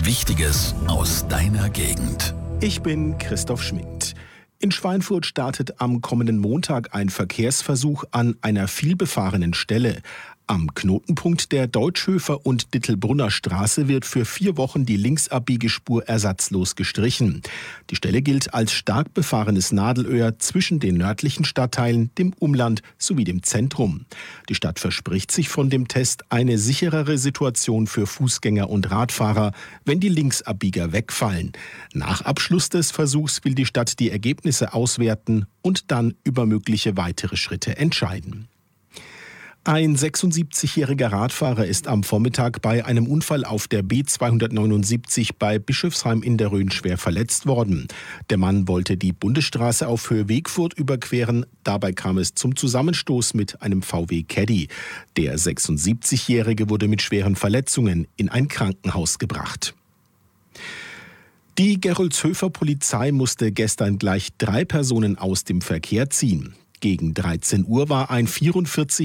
Wichtiges aus deiner Gegend. Ich bin Christoph Schmidt. In Schweinfurt startet am kommenden Montag ein Verkehrsversuch an einer vielbefahrenen Stelle. Am Knotenpunkt der Deutschhöfer- und Dittelbrunner Straße wird für 4 Wochen die Linksabbiegespur ersatzlos gestrichen. Die Stelle gilt als stark befahrenes Nadelöhr zwischen den nördlichen Stadtteilen, dem Umland sowie dem Zentrum. Die Stadt verspricht sich von dem Test eine sicherere Situation für Fußgänger und Radfahrer, wenn die Linksabbieger wegfallen. Nach Abschluss des Versuchs will die Stadt die Ergebnisse auswerten und dann über mögliche weitere Schritte entscheiden. Ein 76-jähriger Radfahrer ist am Vormittag bei einem Unfall auf der B279 bei Bischofsheim in der Rhön schwer verletzt worden. Der Mann wollte die Bundesstraße auf Höhe Wegfurt überqueren. Dabei kam es zum Zusammenstoß mit einem VW Caddy. Der 76-Jährige wurde mit schweren Verletzungen in ein Krankenhaus gebracht. Die Gerolzhöfer Polizei musste gestern gleich 3 Personen aus dem Verkehr ziehen. Gegen 13 Uhr war ein 44